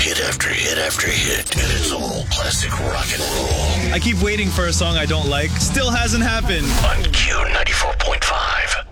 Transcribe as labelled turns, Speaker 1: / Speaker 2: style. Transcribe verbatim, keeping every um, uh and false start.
Speaker 1: hit after hit after hit, and it's all classic rock and roll.
Speaker 2: I keep waiting for a song I don't like. Still hasn't happened.
Speaker 1: On Q ninety-four point five.